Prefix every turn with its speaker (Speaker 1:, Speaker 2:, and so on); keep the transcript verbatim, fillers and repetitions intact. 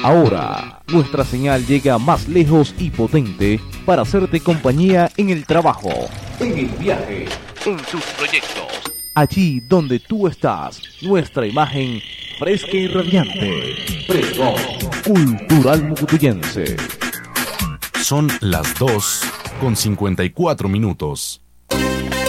Speaker 1: Ahora, nuestra señal llega más lejos y potente para hacerte compañía en el trabajo, en el viaje, en tus proyectos. Allí donde tú estás, nuestra imagen fresca y radiante. Pregón Cultural Mucutuyense.
Speaker 2: Son las dos con cincuenta y cuatro minutos.